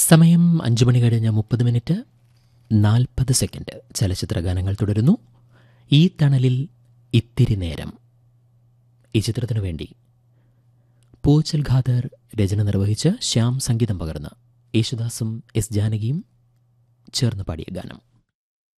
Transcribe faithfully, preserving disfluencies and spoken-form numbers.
സമയം അഞ്ചു മണി കഴിഞ്ഞ് മുപ്പത് മിനിറ്റ് നാൽപ്പത് സെക്കൻഡ്. ചലച്ചിത്ര ഗാനങ്ങൾ തുടരുന്നു. ഈ തണലിൽ ഇത്തിരി നേരം. ഈ ചിത്രത്തിനു വേണ്ടി പൂച്ചൽ ഖാദർ രചന നിർവഹിച്ച് ശ്യാം സംഗീതം പകർന്ന് യേശുദാസും എസ് ജാനകിയും ചേർന്ന് പാടിയ ഗാനം.